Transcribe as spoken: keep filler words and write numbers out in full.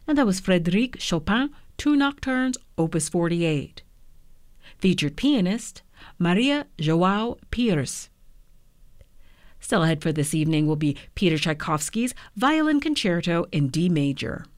and that was Frédéric Chopin, Two Nocturnes, Opus forty-eight. Featured pianist, Maria João Pires. Still ahead for this evening will be Peter Tchaikovsky's Violin Concerto in D major.